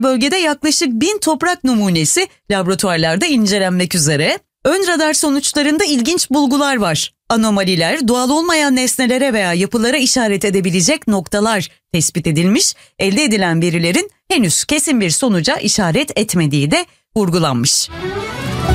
bölgede yaklaşık 1000 toprak numunesi laboratuvarlarda incelenmek üzere. Ön radar sonuçlarında ilginç bulgular var. Anomaliler, doğal olmayan nesnelere veya yapılara işaret edebilecek noktalar tespit edilmiş, elde edilen verilerin henüz kesin bir sonuca işaret etmediği de vurgulanmış.